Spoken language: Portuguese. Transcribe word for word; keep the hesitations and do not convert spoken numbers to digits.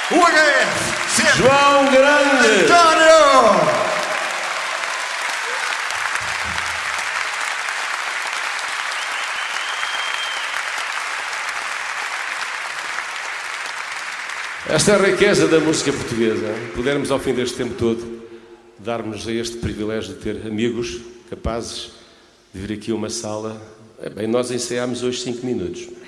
O H F, sempre. João Grande. António. Esta é a riqueza da música portuguesa. Pudermos, ao fim deste tempo todo, dar-nos a este privilégio de ter amigos capazes de vir aqui a uma sala. Bem, nós ensaiámos hoje cinco minutos.